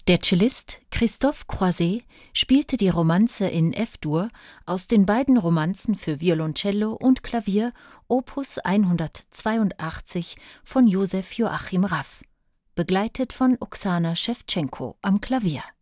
Der Cellist Christophe Croiset spielte die Romanze in F-Dur aus den beiden Romanzen für Violoncello und Klavier Opus 182 von Josef Joachim Raff, begleitet von Oksana Schewtschenko am Klavier.